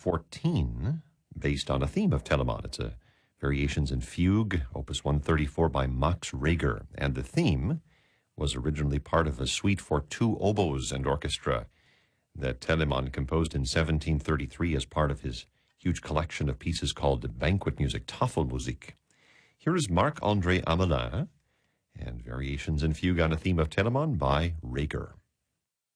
14, based on a theme of Telemann. It's a Variations in Fugue, Opus 134 by Max Reger. And the theme was originally part of a suite for two oboes and orchestra that Telemann composed in 1733 as part of his huge collection of pieces called Banquet Music, Tafelmusik. Here is Marc-André Hamelin and Variations in Fugue on a theme of Telemann by Reger.